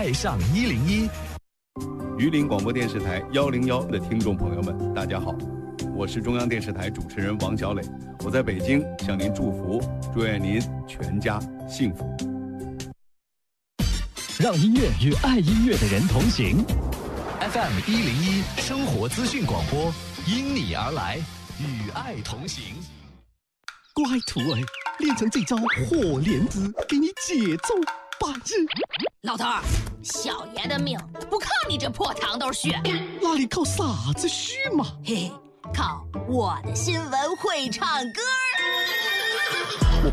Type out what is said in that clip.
爱上101。 榆林广播电视台101的听众朋友们，大家好，我是中央电视台主持人王小磊，我在北京向您祝福，祝愿您全家幸福。 让音乐与爱音乐的人同行。FM 101生活资讯广播，因你而来，与爱同行。 乖徒儿，练成这招火莲子，给你节奏8日。 老头儿，小爷的命不靠你这破糖豆续， 那你靠啥子续嘛？ 嘿嘿，靠我的新闻会唱歌。 我